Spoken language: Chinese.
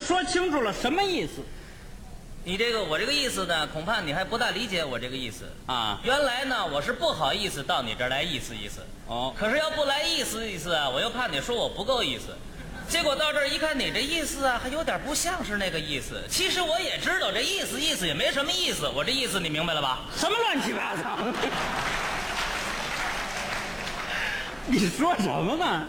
说清楚了什么意思我这个意思呢，恐怕你还不大理解我这个意思啊？ 原来呢，我是不好意思到你这儿来意思意思。 哦， 可是要不来意思意思啊，我又怕你说我不够意思。结果到这儿一看，你这意思啊，还有点不像是那个意思。其实我也知道这意思意思也没什么意思，我这意思你明白了吧？ 什么乱七八糟？你说什么呢？